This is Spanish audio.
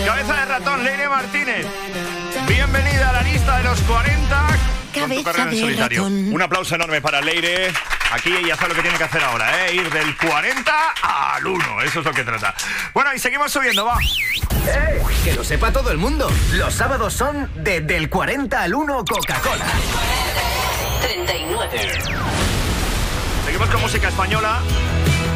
Cabeza de ratón, Leire Martínez. Bienvenida a la lista de los 40 con tu carrera en solitario. Un aplauso enorme para Leire. Aquí ya sabe lo que tiene que hacer ahora, ¿eh? Ir del 40 al 1. Eso es lo que trata. Bueno, y seguimos subiendo, va. Que lo sepa todo el mundo. Los sábados son de del 40 al 1 Coca-Cola. 39. Seguimos con música española.